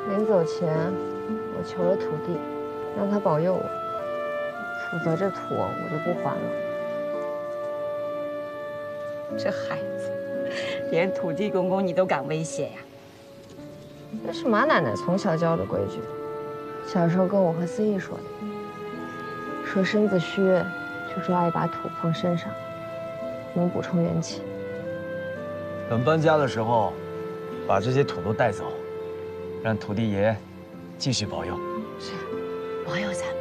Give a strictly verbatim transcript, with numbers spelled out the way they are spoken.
临走前，我求了土地，让他保佑我，否则这土我就不还了。 这孩子，连土地公公你都敢威胁呀？ 那是马奶奶从小教的规矩，小时候跟我和思义说的，说身子虚就抓一把土放身上，能补充元气。 等搬家的时候，把这些土都带走，让土地爷继续保佑。 是，保佑咱们。